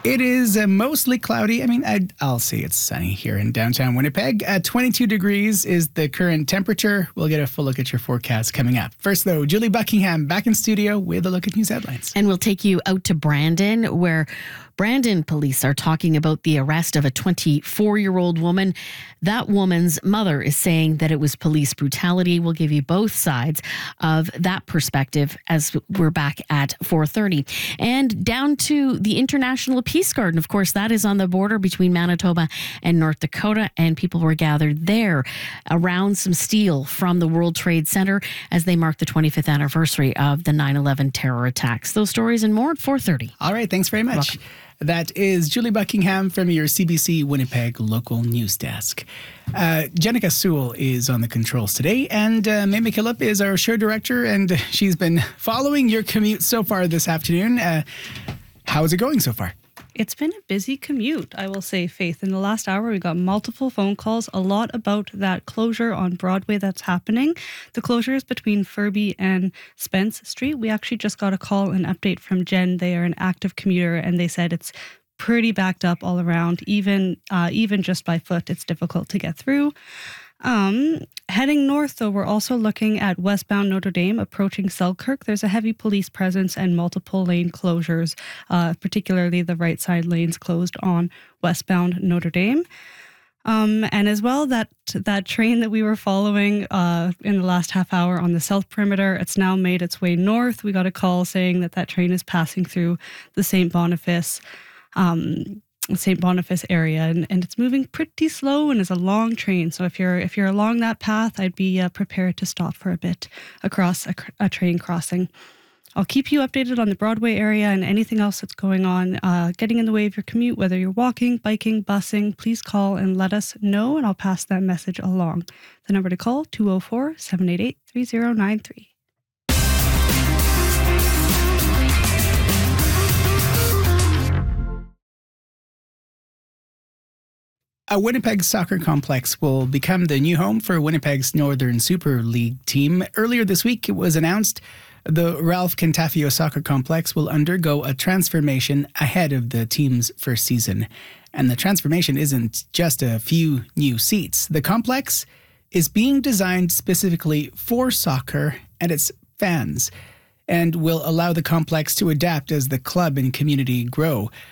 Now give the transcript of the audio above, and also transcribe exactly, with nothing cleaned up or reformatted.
It is uh, mostly cloudy. I mean, I'd, I'll say it's sunny here in downtown Winnipeg. At twenty-two degrees is the current temperature. We'll get a full look at your forecast coming up. First, though, Julie Buckingham back in studio with a look at news headlines. And we'll take you out to Brandon, where Brandon police are talking about the arrest of a twenty-four-year-old woman. That woman's mother is saying that it was police brutality. We'll give you both sides of that perspective as we're back at four thirty. And down to the International Peace Garden. Of course, that is on the border between Manitoba and North Dakota, and people were gathered there around some steel from the World Trade Center as they mark the twenty-fifth anniversary of the nine eleven terror attacks. Those stories and more at four thirty. All right, thanks very much. Welcome. That is Julie Buckingham from your C B C Winnipeg local news desk. Uh, Jenica Sewell is on the controls today, and uh, May McKillop is our show director, and she's been following your commute so far this afternoon. Uh, how is it going so far? It's been a busy commute, I will say, Faith. In the last hour, we got multiple phone calls, a lot about that closure on Broadway that's happening. The closure is between Furby and Spence Street. We actually just got a call, an update from Jen. They are an active commuter, and they said it's pretty backed up all around. Even, uh, even just by foot, it's difficult to get through. Um, heading north, though, we're also looking at westbound Notre Dame approaching Selkirk. There's a heavy police presence and multiple lane closures, uh, particularly the right side lanes closed on westbound Notre Dame. Um, and as well, that that train that we were following uh, in the last half hour on the south perimeter, it's now made its way north. We got a call saying that that train is passing through the Saint Boniface um Saint Boniface area, and, and it's moving pretty slow and is a long train. So if you're if you're along that path, I'd be uh, prepared to stop for a bit across a, a train crossing. I'll keep you updated on the Broadway area and anything else that's going on, uh, getting in the way of your commute, whether you're walking, biking, busing. Please call and let us know, and I'll pass that message along. The number to call, two oh four, seven eight eight, three oh nine three. A Winnipeg soccer complex will become the new home for Winnipeg's Northern Super League team. Earlier this week, it was announced the Ralph Cantafio Soccer Complex will undergo a transformation ahead of the team's first season. And the transformation isn't just a few new seats. The complex is being designed specifically for soccer and its fans, and will allow the complex to adapt as the club and community grow.